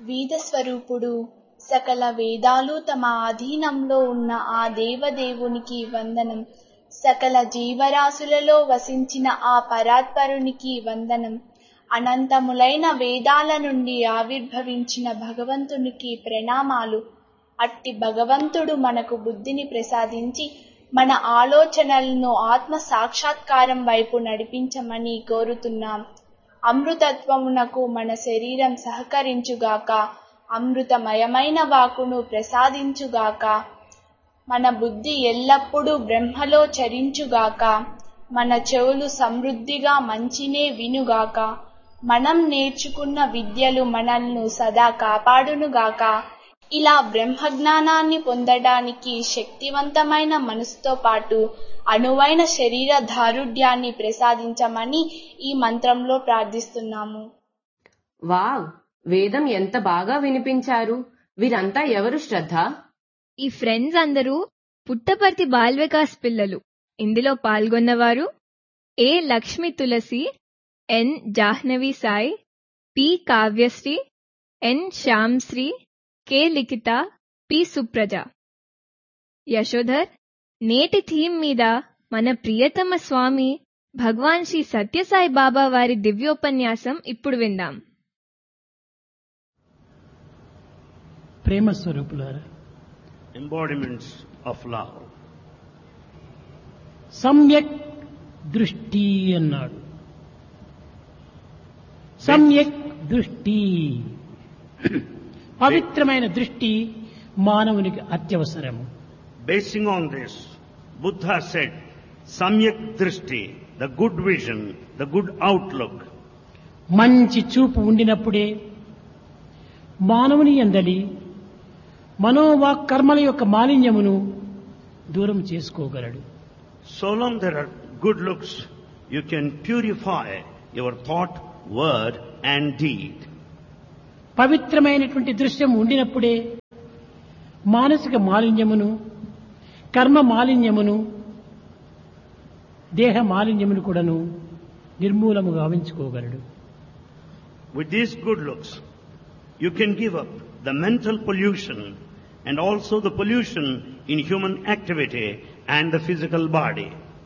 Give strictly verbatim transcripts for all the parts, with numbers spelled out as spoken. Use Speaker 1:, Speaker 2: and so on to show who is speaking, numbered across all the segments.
Speaker 1: వేద స్వరూపుడు, సకల వేదాలు తమ ఆధీనంలో ఉన్న ఆ దేవదేవునికి వందనం. సకల జీవరాశులలో వసించిన ఆ పరాత్పరునికి వందనం. అనంతములైన వేదాల నుండి ఆవిర్భవించిన భగవంతునికి ప్రణామాలు. అట్టి భగవంతుడు మనకు బుద్ధిని ప్రసాదించి మన ఆలోచనలను ఆత్మ సాక్షాత్కారం వైపు నడిపించమని కోరుతున్నాం. అమృతత్వమునకు మన శరీరం సహకరించుగాక. అమృతమయమైన వాకును ప్రసాదించుగాక. మన బుద్ధి ఎల్లప్పుడూ బ్రహ్మలో చరించుగాక. మన చెవులు సమృద్ధిగా మంచినే వినుగాక. మనం నేర్చుకున్న విద్యలు మనల్ని సదా కాపాడునుగాక. ఇలా బ్రహ్మజ్ఞానాన్ని పొందడానికి శక్తివంతమైన మనసుతో పాటు అనువైన శరీర దారుఢ్యాన్ని ప్రసాదించమని ఈ మంత్రంలో ప్రార్థిస్తున్నాము.
Speaker 2: వావ్, వేదం ఎంత బాగా వినిపించారు. వీరంతా ఎవరు శ్రద్ధ?
Speaker 3: ఈ ఫ్రెండ్స్ అందరూ పుట్టపర్తి బాల్ వికాస్ పిల్లలు. ఇందులో పాల్గొన్నవారు ఏ లక్ష్మి తులసి, ఎన్ జాహ్నవి సాయి, పి కావ్యశ్రీ, ఎన్ శ్యామ్శ్రీ, కె లిఖిత, పి సుప్రజ. యశోధర్, నేటి థీమ్ మీద మన ప్రియతమ స్వామి భగవాన్ శ్రీ సత్యసాయి బాబా వారి దివ్యోపన్యాసం ఇప్పుడు విందాం.
Speaker 4: ప్రేమ స్వరూపులారా,
Speaker 5: embodiments of love.
Speaker 4: సమ్యక్ దృష్టి అన్నాడు. సమ్యక్ దృష్టి, పవిత్రమైన దృష్టి మానవునికి అత్యవసరము.
Speaker 5: Basing on this, Buddha said, Samyak Drishti, the good vision, the good outlook.
Speaker 4: మంచి చూపు ఉండినప్పుడే మానవుని యందలి మనోవాక్ కర్మల యొక్క మాలిన్యమును దూరం చేసుకోగలడు.
Speaker 5: So long there are good looks, you can purify your thought, word and deed.
Speaker 4: పవిత్రమైనటువంటి దృశ్యం ఉండినప్పుడే మానసిక మాలిన్యమును, కర్మ మాలిన్యమును, దేహ మాలిన్యమును కూడాను నిర్మూలము గావించుకోగలడు.
Speaker 5: With these good looks, you can give up the mental pollution and also the pollution in human activity and the physical body.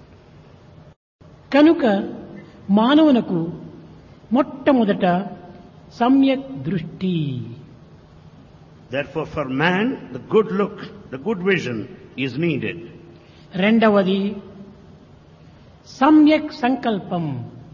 Speaker 4: కనుక మానవునకు మొట్టమొదట సమ్యక్ దృష్టి.
Speaker 5: Therefore for man, the good look, the good vision is needed.
Speaker 4: రెండవది సమ్యక్ సంకల్పం,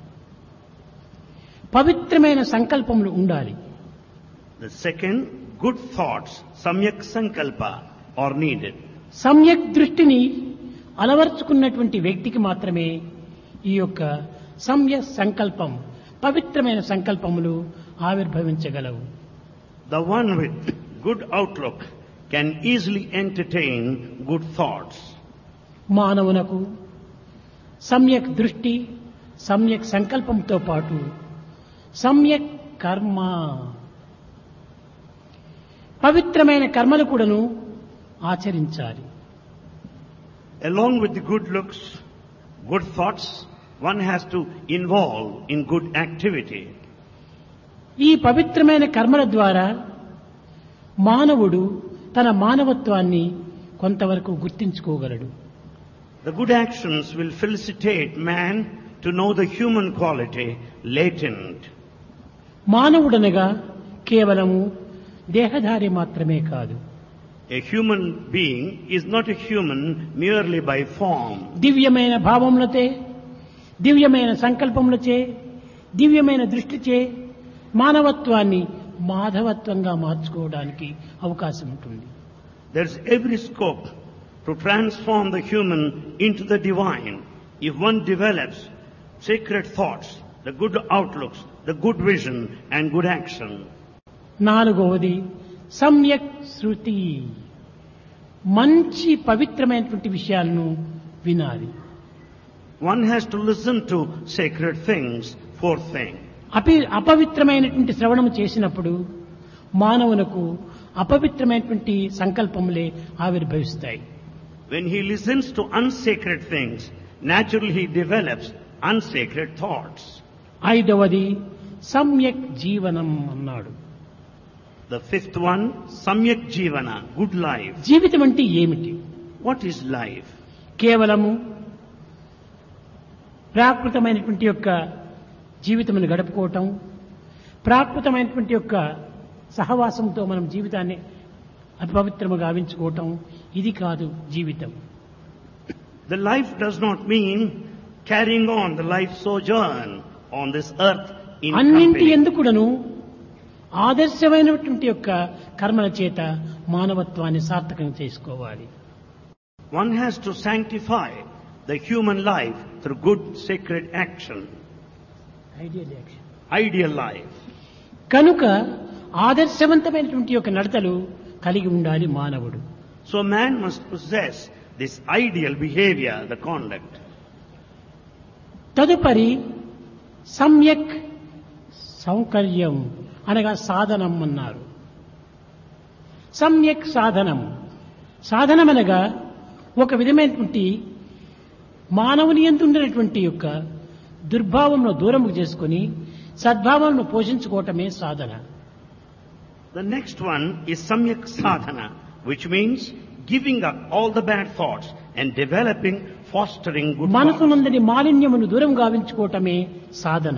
Speaker 4: పవిత్రమైన సంకల్పములు ఉండాలి.
Speaker 5: The second, good thoughts, samyak sankalpa, are needed.
Speaker 4: సమ్యక్ దృష్టిని అలవర్చుకున్నటువంటి వ్యక్తికి మాత్రమే ఈ యొక్క సమ్యక్ సంకల్పం, పవిత్రమైన సంకల్పములు ఆవిర్భవించగలవు.
Speaker 5: The one with good outlook can easily entertain good thoughts.
Speaker 4: మానవునకు సమ్యక్ దృష్టి, సమ్యక్ సంకల్పంతో పాటు సమ్యక్ కర్మ, పవిత్రమైన కర్మలు కూడాను ఆచరించాలి.
Speaker 5: Along with the good looks, good thoughts, one has to involve in good activity.
Speaker 4: ఈ పవిత్రమైన కర్మల ద్వారా మానవుడు తన మానవత్వాన్ని కొంతవరకు గుర్తించుకోగలడు.
Speaker 5: The good actions will felicitate man to know the human quality latent.
Speaker 4: మానవుడనగా కేవలము దేహధారి మాత్రమే కాదు.
Speaker 5: A human being is not a human merely by form.
Speaker 4: దివ్యమైన భావములచే, దివ్యమైన సంకల్పములచే, దివ్యమైన దృష్టిచే మానవత్వాన్ని మాధవత్వంగా మార్చుకోవడానికి అవకాశం ఉంటుంది.
Speaker 5: There's every scope to transform the human into the divine if one develops sacred thoughts, the good outlooks, the good vision and good action.
Speaker 4: నాలుగవది సమ్యక్ శృతి, మంచి పవిత్రమైనటువంటి విషయాలను వినాలి.
Speaker 5: One has to listen to sacred things. Fourth thing,
Speaker 4: అపి అపవిత్రమైనటువంటి శ్రవణము చేసినప్పుడు మానవునకు అపవిత్రమైనటువంటి సంకల్పములే ఆవిర్భవిస్తాయి.
Speaker 5: when he listens to unsacred things, naturally he develops unsacred thoughts.
Speaker 4: ఐదవది సమ్యక్ జీవనం అన్నాడు.
Speaker 5: The fifth one, Samyak Jivana, good life.
Speaker 4: జీవితం అంటే ఏమిటి?
Speaker 5: What is life?
Speaker 4: కేవలము ప్రాకృతమైనటువంటి యొక్క జీవితమును గడుపుకోవటం, ప్రాకృతమైనటువంటి యొక్క సహవాసంతో మనం జీవితాన్ని అపవిత్రముగా గావించుకోవటం, ఇది కాదు జీవితం.
Speaker 5: The life does not mean carrying on the life sojourn on this earth in
Speaker 4: అన్నింటి
Speaker 5: company.
Speaker 4: ఎందుకుడను ఆదర్శమైనటువంటి యొక్క కర్మల చేత మానవత్వాన్ని సార్థకం చేసుకోవాలి.
Speaker 5: One has to sanctify the human life through good sacred action,
Speaker 4: ideal action.
Speaker 5: ideal life.
Speaker 4: కనుక ఆదర్శవంతమైనటువంటి యొక్క నడతలు కలిగి ఉండాలి మానవుడు.
Speaker 5: So man must possess this ideal behavior, the conduct.
Speaker 4: తదుపరి సమ్యక్ సౌకర్యం అనగా సాధనం అన్నారు. సమ్యక్ సాధనం, సాధనం అనగా ఒక విధమైనటువంటి మానవుని యందు ఉండినటువంటి యొక్క దుర్భావంను దూరము చేసుకుని సద్భావంను పోషించుకోవటమే సాధన.
Speaker 5: The next one is Samyak Sadhana, which means giving up all the bad thoughts and developing, fostering good
Speaker 4: మనసు
Speaker 5: thoughts.
Speaker 4: నందని మాలిన్యమును దూరం గావించుకోవటమే సాధన.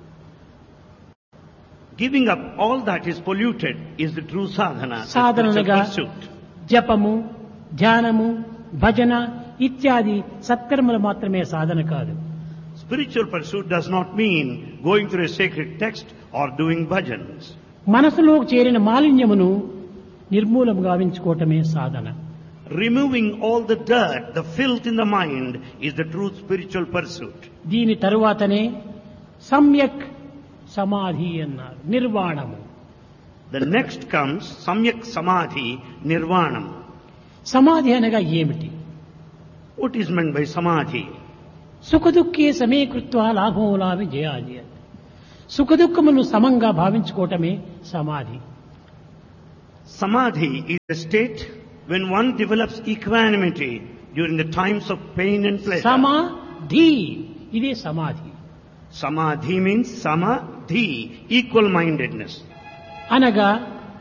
Speaker 5: Giving up all that is polluted is the true sadhana, the
Speaker 4: సాధనగా
Speaker 5: spiritual pursuit.
Speaker 4: జపము, ధ్యానము, భజన ఇత్యాది సత్కర్మలు మాత్రమే సాధన కాదు.
Speaker 5: Spiritual pursuit does not mean going through a sacred text or doing bhajans.
Speaker 4: మనసులో చేరిన మాలిన్యమును నిర్మూలము గావించుకోవటమే సాధన.
Speaker 5: Removing all the dirt, the filth in the mind is the true spiritual pursuit.
Speaker 4: దీని తరువాతనే సమ్యక్ సమాధి అన్నారు, నిర్వాణము.
Speaker 5: The next comes Samyak Samadhi Nirvanam.
Speaker 4: సమాధి అనగా ఏమిటి?
Speaker 5: What is meant by Samadhi?
Speaker 4: సుఖదుఖే సమీకృత్వ లాభోలాభి జయాది. సుఖదుఖమును సమంగా భావించుకోవటమే సమాధి.
Speaker 5: Samadhi is a state when one develops equanimity during the times of pain and pleasure.
Speaker 4: సమాధి, ఇదే సమాధి.
Speaker 5: Samadhi means Samadhi, equal-mindedness.
Speaker 4: అనగా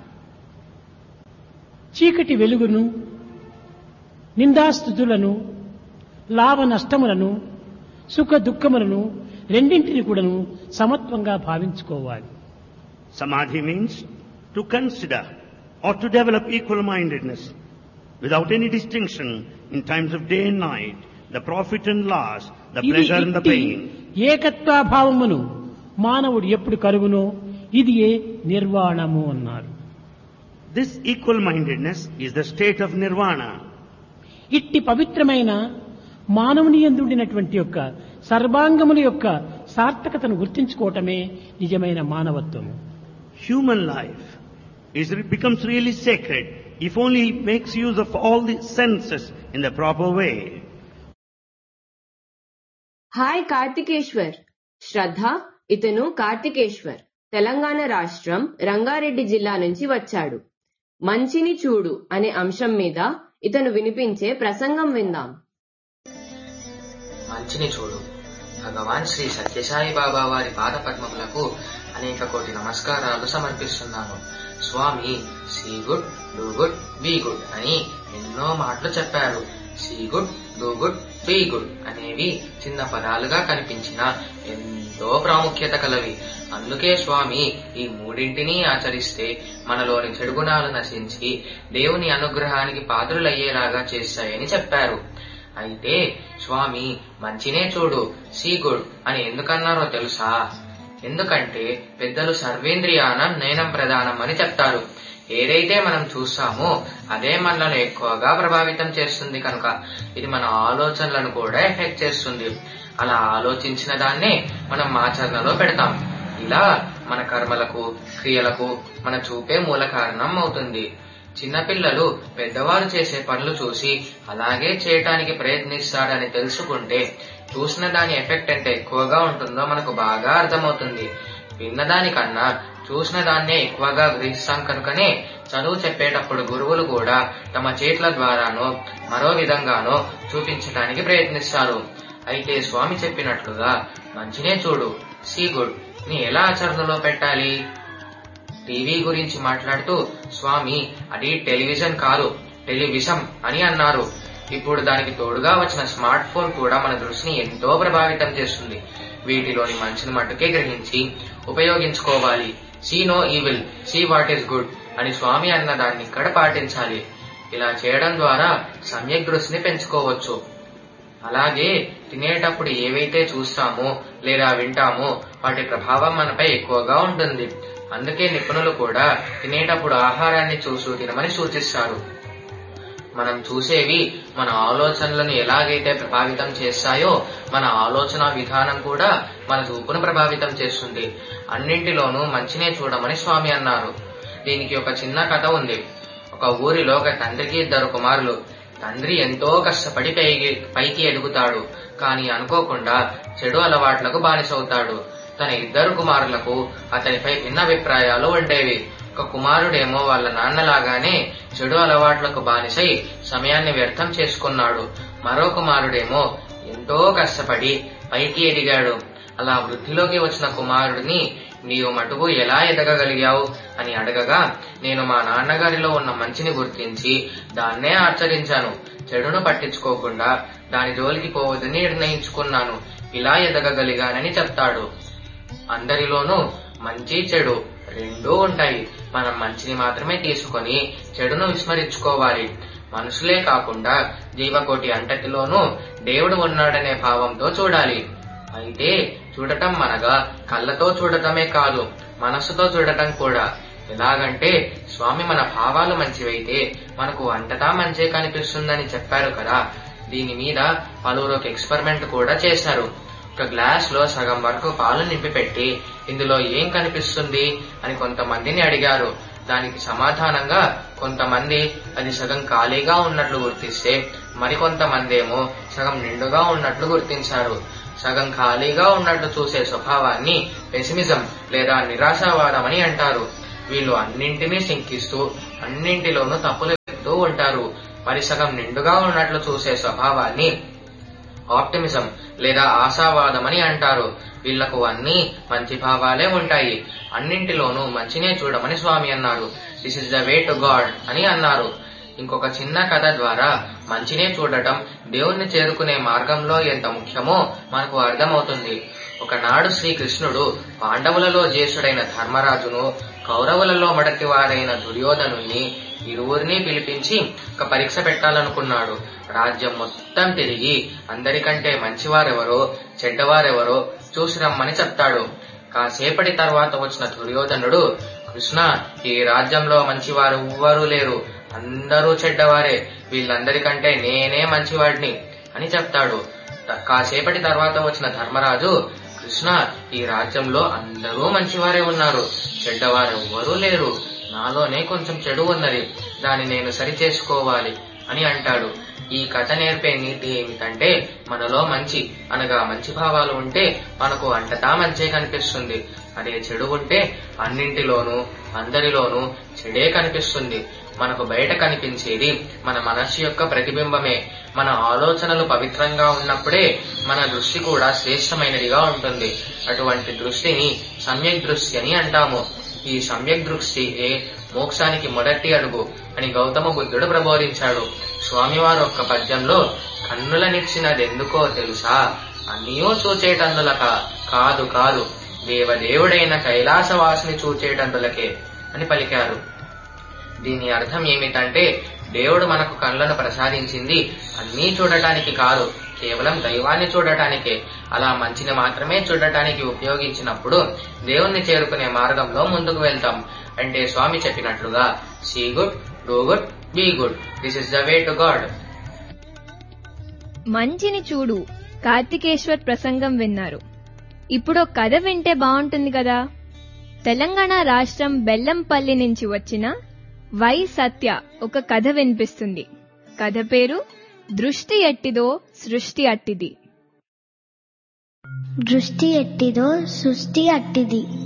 Speaker 4: చీకటి వెలుగును, నిందాస్థుతులను, లాభ నష్టములను, సుఖ దుఃఖములను రెండింటిని కూడాను సమత్వంగా భావించుకోవాలి.
Speaker 5: Samadhi means to consider or to develop equal-mindedness without any distinction in times of day and night, the profit and loss, the
Speaker 4: ఇది
Speaker 5: pleasure and the
Speaker 4: ఇట్టి
Speaker 5: pain.
Speaker 4: ఏకత్వాభావమును మానవుడు ఎప్పుడు కలుగునో ఇది ఏ నిర్వాణము అన్నారు.
Speaker 5: This equal-mindedness is the state of nirvana.
Speaker 4: ఇట్టి పవిత్రమైన మానవుని యందు ఉండినటువంటి యొక్క సర్వాంగముల యొక్క సార్థకతను గుర్తించుకోవటమే నిజమైన మానవత్వము.
Speaker 5: Human life is, becomes really sacred if only it makes use of all the senses in the proper way.
Speaker 2: Hi Karthikeshwar. శ్రద్ధ, ఇతను కార్తికేశ్వర్ తెలంగాణ రాష్ట్రం రంగారెడ్డి జిల్లా నుంచి వచ్చాడు. మంచిని చూడు అనే అంశం మీద ఇతను వినిపించే ప్రసంగం విందాం.
Speaker 6: మంచిని చూడు. భగవాన్ శ్రీ సత్యసాయి బాబా వారి పాద పద్మములకు అనేక కోటి నమస్కారాలు సమర్పిస్తున్నాను. స్వామి see good, do good, be good అని ఎన్నో మాటలు చెప్పారు. See good, do good, be good అనేవి చిన్న పదాలుగా కనిపించిన ఎంతో ప్రాముఖ్యత కలవి. అందుకే స్వామి ఈ మూడింటిని ఆచరిస్తే మనలోని చెడు గుణాలు నశించి దేవుని అనుగ్రహానికి పాత్రులయ్యేలాగా చేస్తాయని చెప్పారు. అయితే స్వామి మంచినే చూడు, సీ గుడ్ అని ఎందుకన్నారో తెలుసా? ఎందుకంటే పెద్దలు సర్వేంద్రియానం నయనం ప్రధానం అని చెప్తారు. ఏదైతే మనం చూస్తామో అదే మనలను ఎక్కువగా ప్రభావితం చేస్తుంది కనుక ఇది మన ఆలోచనలను కూడా ఎఫెక్ట్ చేస్తుంది. అలా ఆలోచించిన దాన్నే మనం ఆచరణలో పెడతాం. ఇలా మన కర్మలకు, క్రియలకు మన చూపే మూల కారణం అవుతుంది. చిన్నపిల్లలు పెద్దవారు చేసే పనులు చూసి అలాగే చేయటానికి ప్రయత్నిస్తారని తెలుసుకుంటే చూసిన దాని ఎఫెక్ట్ ఎంత ఎక్కువగా ఉంటుందో మనకు బాగా అర్థమవుతుంది. విన్నదానికన్నా చూసిన దాన్నే ఎక్కువగా గ్రహిస్తాం కనుకనే చదువు చెప్పేటప్పుడు గురువులు కూడా తమ చేతుల ద్వారానో మరో విధంగానో చూపించడానికి ప్రయత్నిస్తారు. అయితే స్వామి చెప్పినట్లుగా మంచినే చూడు, సీ గుడ్ ని ఎలా ఆచరణలో పెట్టాలి? టీవీ గురించి మాట్లాడుతూ స్వామి అది టెలివిజన్ కాదు టెలివిజం అని అన్నారు. ఇప్పుడు దానికి తోడుగా వచ్చిన స్మార్ట్ ఫోన్ కూడా మన దృష్టిని ఎంతో ప్రభావితం చేస్తుంది. వీటిలోని మంచిని మట్టుకే గ్రహించి ఉపయోగించుకోవాలి. See no evil, see what is good అని స్వామి అన్న దాన్ని ఇక్కడ పాటించాలి. ఇలా చేయడం ద్వారా సమ్యక్ దృష్టిని పెంచుకోవచ్చు. అలాగే తినేటప్పుడు ఏవైతే చూస్తామో లేదా వింటామో వాటి ప్రభావం మనపై ఎక్కువగా ఉంటుంది. అందుకే నిపుణులు కూడా తినేటప్పుడు ఆహారాన్ని చూస్తూ తినమని సూచిస్తారు. మనం చూసేవి మన ఆలోచనలను ఎలాగైతే ప్రభావితం చేస్తాయో మన ఆలోచన విధానం కూడా మన చూపును ప్రభావితం చేస్తుంది. అన్నింటిలోనూ మంచినే చూడమని స్వామి అన్నారు. దీనికి ఒక చిన్న కథ ఉంది. ఒక ఊరిలో ఒక తండ్రికి ఇద్దరు కుమారులు. తండ్రి ఎంతో కష్టపడి పైకి పైకి ఎదుగుతాడు. కానీ అనుకోకుండా చెడు అలవాట్లకు బానిసవుతాడు. తన ఇద్దరు కుమారులకు అతనిపై భిన్న అభిప్రాయాలు ఉండేవి. ఒక కుమారుడేమో వాళ్ళ నాన్నలాగానే చెడు అలవాట్లకు బానిసై సమయాన్ని వ్యర్థం చేసుకున్నాడు. మరో కుమారుడేమో ఎంతో కష్టపడి పైకి ఎదిగాడు. అలా వృద్ధిలోకి వచ్చిన కుమారుడిని నీవు మటుకు ఎలా ఎదగగలిగావు అని అడగగా, నేను మా నాన్నగారిలో ఉన్న మంచిని గుర్తించి దాన్నే ఆచరించాను. చెడును పట్టించుకోకుండా దాని జోలికి పోవద్దని నిర్ణయించుకున్నాను. ఇలా ఎదగగలిగానని చెప్తాడు. అందరిలోనూ మంచి చెడు రెండూ ఉంటాయి. మనం మంచిని మాత్రమే తీసుకొని చెడును విస్మరించుకోవాలి. మనుషులే కాకుండా జీవకోటి అంతటిలోనూ దేవుడు ఉన్నాడనే భావంతో చూడాలి. అయితే చూడటం అనగా కళ్ళతో చూడటమే కాదు, మనస్సుతో చూడటం కూడా. ఎలాగంటే స్వామి మన భావాలు మంచివైతే మనకు అంతటా మంచే కనిపిస్తుందని చెప్పారు కదా. దీని మీద పలువురు ఒక ఎక్స్పెరిమెంట్ కూడా చేశారు. ఒక గ్లాస్ లో సగం వరకు పాలు నింపి పెట్టి ఇందులో ఏం కనిపిస్తుంది అని కొంతమందిని అడిగారు. దానికి సమాధానంగా కొంతమంది అది సగం ఖాళీగా ఉన్నట్లు గుర్తిస్తే మరికొంతమంది ఏమో సగం నిండుగా ఉన్నట్లు గుర్తించారు. సగం ఖాళీగా ఉన్నట్లు చూసే స్వభావాన్ని పెసిమిజం లేదా నిరాశావాదం అని అంటారు. వీళ్ళు అన్నింటినీ శంకిస్తూ అన్నింటిలోనూ తప్పులు వెతుకుతూ ఉంటారు. మరి సగం నిండుగా ఉన్నట్లు చూసే స్వభావాన్ని ఆప్టిమిజం లేదా ఆశావాదం అని అంటారు. వీళ్లకు అన్ని మంచి భావాలే ఉంటాయి. అన్నింటిలోనూ మంచినే చూడమని స్వామి అన్నారు. This is the way to God అని అన్నారు. ఇంకొక చిన్న కథ ద్వారా మంచినే చూడటం దేవుణ్ణి చేరుకునే మార్గంలో ఎంత ముఖ్యమో మనకు అర్థమవుతుంది. ఒకనాడు శ్రీకృష్ణుడు పాండవులలో జ్యేష్ఠుడైన ధర్మరాజును, కౌరవులలో మొదటివారైన దుర్యోధనుణ్ణి ఇరువురిని పిలిపించి ఒక పరీక్ష పెట్టాలనుకున్నాడు. రాజ్యం మొత్తం తిరిగి అందరికంటే మంచివారెవరో చెడ్డవారెవరో చూసి రమ్మని చెప్తాడు. కాసేపటి తర్వాత వచ్చిన దుర్యోధనుడు, కృష్ణ, ఈ రాజ్యంలో మంచివారు ఎవ్వరూ లేరు, అందరూ చెడ్డవారే, వీళ్ళందరికంటే నేనే మంచివాడిని అని చెప్తాడు. కాసేపటి తర్వాత వచ్చిన ధర్మరాజు, కృష్ణ, ఈ రాజ్యంలో అందరూ మంచివారే ఉన్నారు, చెడ్డవారెవ్వరూ లేరు, నాలోనే కొంచెం చెడు ఉన్నది, దాన్ని నేను సరి చేసుకోవాలి అని అంటాడు. ఈ కథ నేర్పే నీతి ఏమిటంటే మనలో మంచి అనగా మంచి భావాలు ఉంటే మనకు అంతటా మంచే కనిపిస్తుంది. అదే చెడు ఉంటే అన్నింటిలోనూ అందరిలోనూ చెడే కనిపిస్తుంది. మనకు బయట కనిపించేది మన మనస్సు యొక్క ప్రతిబింబమే. మన ఆలోచనలు పవిత్రంగా ఉన్నప్పుడే మన దృష్టి కూడా శ్రేష్టమైనదిగా ఉంటుంది. అటువంటి దృష్టిని సమ్యక్ దృష్టి అని అంటాము. ఈ సమ్యక్ దృష్టియే మోక్షానికి మొదటి అడుగు అని గౌతమ బుద్ధుడు ప్రబోధించాడు. స్వామివారు ఒక్క పద్యంలో కన్నులనిచ్చినదెందుకో తెలుసా, అన్నీయూ చూచేటందులక కాదు కాదు, దేవదేవుడైన కైలాసవాసిని చూచేటందులకే అని పలికారు. దీని అర్థం ఏమిటంటే దేవుడు మనకు కళ్ళను ప్రసాదించింది అన్నీ చూడటానికి కాదు, కేవలం దైవాన్ని చూడటానికే. అలా మంచిని మాత్రమే చూడటానికి ఉపయోగించినప్పుడు దేవుణ్ణి చేరుకునే మార్గంలో ముందుకు వెళ్తాం. అంటే స్వామి చెప్పినట్లుగా see good, do good, be good, this is the way to God.
Speaker 3: మంచిని చూడు కార్తికేశ్వర్ ప్రసంగం విన్నారు. ఇప్పుడు కథ వింటే బాగుంటుంది కదా. తెలంగాణ రాష్ట్రం బెల్లంపల్లి నుంచి వచ్చిన వై సత్య ఒక కథ వినిపిస్తుంది. కథ పేరు దృష్టి ఎట్టిదో సృష్టి అట్టిది.
Speaker 7: దృష్టి ఎట్టిదో సృష్టి అట్టిది.